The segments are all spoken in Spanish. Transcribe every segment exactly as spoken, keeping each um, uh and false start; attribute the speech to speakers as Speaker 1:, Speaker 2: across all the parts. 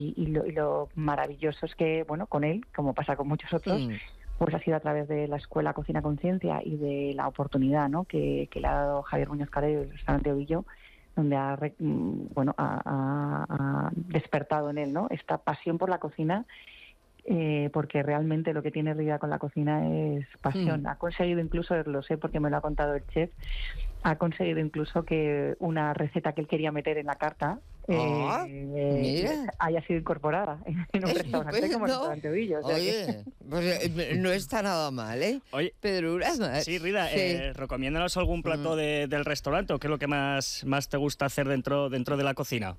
Speaker 1: y, lo, y lo maravilloso es que, bueno, con él, como pasa con muchos otros, mm. pues ha sido a través de la Escuela Cocina Conciencia y de la oportunidad, ¿no?, que, que le ha dado Javier Muñoz Calero y el restaurante Ovillo, donde ha, bueno, ha, ha, ha despertado en él, ¿no?, esta pasión por la cocina, eh, porque realmente lo que tiene Rida con la cocina es pasión. Mm. Ha conseguido incluso, lo sé porque me lo ha contado el chef, ha conseguido incluso que una receta que él quería meter en la carta
Speaker 2: oh,
Speaker 1: eh, haya sido incorporada en un
Speaker 2: es
Speaker 1: restaurante como el restaurante Ovillo. O sea
Speaker 2: Oye,
Speaker 1: que...
Speaker 2: pues no está nada mal, ¿eh?
Speaker 3: Oye,
Speaker 2: Pedro Urasma.
Speaker 3: Sí, Rida,
Speaker 2: sí.
Speaker 3: Eh, recomiéndanos algún plato mm. de, del restaurante, o qué es lo que más, más te gusta hacer dentro, dentro de la cocina.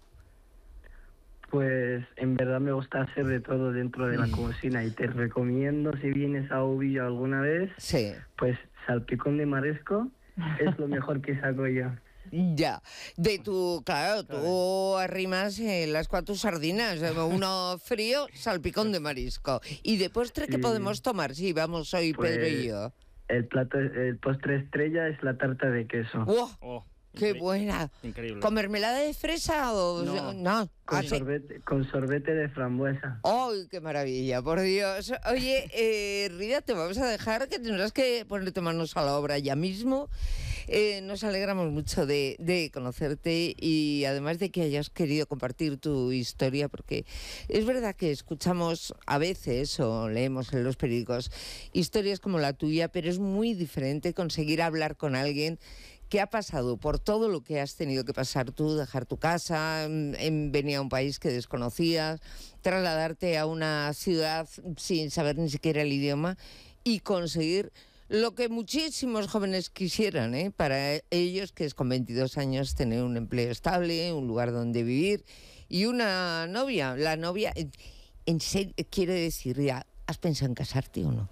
Speaker 4: Pues en verdad me gusta hacer de todo dentro de la cocina y te recomiendo, si vienes a Ovillo alguna vez,
Speaker 2: sí.
Speaker 4: pues salpicón de marisco es lo mejor que saco yo.
Speaker 2: Ya, de tu, claro, tú arrimas eh, las cuatro sardinas, uno frío, salpicón de marisco. ¿Y de postre sí. qué podemos tomar? Sí, vamos hoy pues, Pedro y yo.
Speaker 4: El plato, el postre estrella es la tarta de queso.
Speaker 2: ¡Wow! Oh. ¡Qué buena!
Speaker 3: Increíble.
Speaker 2: ¿Con mermelada de fresa o...?
Speaker 3: No.
Speaker 2: no.
Speaker 4: Con,
Speaker 2: ¿Ah,
Speaker 4: sorbete, sí? con sorbete de frambuesa.
Speaker 2: ¡Ay, qué maravilla! Por Dios. Oye, eh, Rida, te vamos a dejar que tendrás que ponerte manos a la obra ya mismo. Eh, nos alegramos mucho de, de conocerte y además de que hayas querido compartir tu historia, porque es verdad que escuchamos a veces o leemos en los periódicos historias como la tuya, pero es muy diferente conseguir hablar con alguien que ha pasado por todo lo que has tenido que pasar tú, dejar tu casa, en, venir a un país que desconocías, trasladarte a una ciudad sin saber ni siquiera el idioma y conseguir lo que muchísimos jóvenes quisieran, ¿eh? Para ellos, que es con veintidós años tener un empleo estable, un lugar donde vivir y una novia. La novia, en serio, quiere decir, ya, ¿has pensado en casarte o no?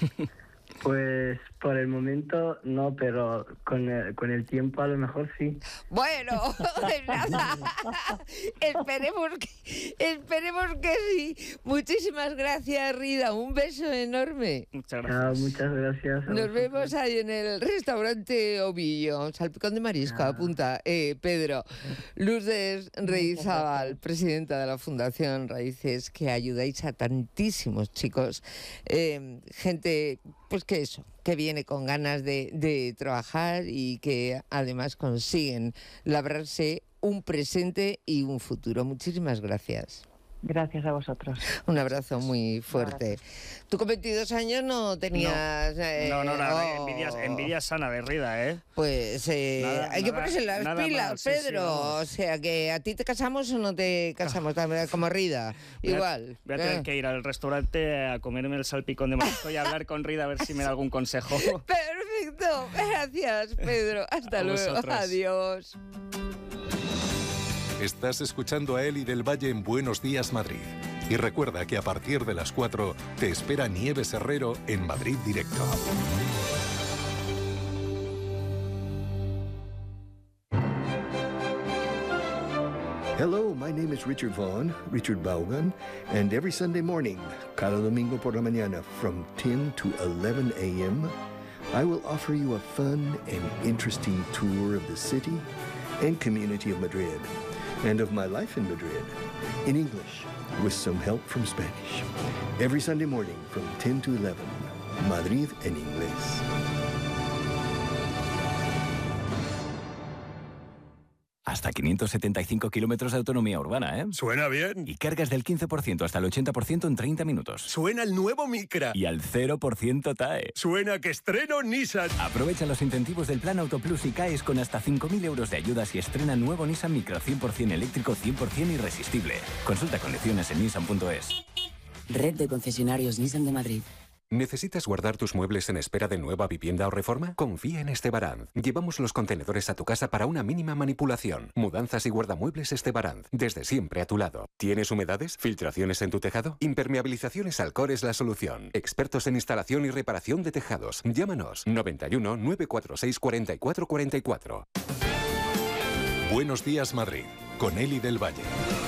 Speaker 4: Pues por el momento no, pero con el, con el tiempo a lo mejor sí.
Speaker 2: Bueno, nada. esperemos, que, esperemos que sí. Muchísimas gracias, Rida. Un beso enorme.
Speaker 3: Muchas gracias.
Speaker 4: Ah, muchas gracias.
Speaker 2: Nos vosotros. Vemos ahí en el restaurante Ovillo. Salpicón de marisco, ah. apunta. Eh, Pedro. Lourdes Reizábal, presidenta de la Fundación Raíces, que ayudáis a tantísimos chicos. Eh, gente, pues que eso, que viene con ganas de, de trabajar y que además consiguen labrarse un presente y un futuro. Muchísimas gracias.
Speaker 1: Gracias a vosotros.
Speaker 2: Un abrazo muy fuerte. Tú con veintidós años no tenías...
Speaker 3: No,
Speaker 2: eh,
Speaker 3: no, no, nada,
Speaker 2: oh,
Speaker 3: envidia, envidia sana de Rida, ¿eh?
Speaker 2: Pues eh,
Speaker 3: nada,
Speaker 2: hay
Speaker 3: nada,
Speaker 2: que ponerse las pilas,
Speaker 3: mal,
Speaker 2: Pedro.
Speaker 3: sí, sí,
Speaker 2: o sea, que a ti te casamos o no te casamos, como Rida. Igual.
Speaker 3: Voy a tener eh. que ir al restaurante a comerme el salpicón de marisco y a hablar con Rida a ver si me da algún consejo.
Speaker 2: Perfecto. Gracias, Pedro. Hasta
Speaker 3: a
Speaker 2: luego.
Speaker 3: Vosotros.
Speaker 2: Adiós.
Speaker 5: Estás escuchando a Eli del Valle en Buenos Días, Madrid. Y recuerda que a partir de las cuatro te espera Nieves Herrero en Madrid Directo.
Speaker 6: Hello, my name is Richard Vaughn, Richard Vaughan, and every Sunday morning, cada domingo por la mañana, from ten to eleven a m, I will offer you a fun and interesting tour of the city and community of Madrid, and of my life in Madrid, in English, with some help from Spanish. Every Sunday morning from ten to eleven, Madrid en inglés.
Speaker 7: Hasta quinientos setenta y cinco kilómetros de autonomía urbana, ¿eh?
Speaker 8: Suena bien.
Speaker 7: Y cargas del quince por ciento hasta el ochenta por ciento en treinta minutos.
Speaker 8: Suena el nuevo Micra.
Speaker 7: Y al cero por ciento T A E.
Speaker 8: Suena que estreno Nissan.
Speaker 7: Aprovecha los incentivos del Plan Auto Plus y caes con hasta cinco mil euros de ayudas y estrena nuevo Nissan Micra cien por ciento eléctrico, cien por ciento irresistible. Consulta condiciones en nissan punto es.
Speaker 9: Red de concesionarios Nissan de Madrid.
Speaker 5: ¿Necesitas guardar tus muebles en espera de nueva vivienda o reforma? Confía en Estebaranz. Llevamos los contenedores a tu casa para una mínima manipulación. Mudanzas y guardamuebles Estebaranz. Desde siempre a tu lado. ¿Tienes humedades? ¿Filtraciones en tu tejado? Impermeabilizaciones Alcor es la solución. Expertos en instalación y reparación de tejados. Llámanos noventa y uno, nueve cuatro seis, cuarenta y cuatro cuarenta y cuatro. Buenos días, Madrid. Con Eli del Valle.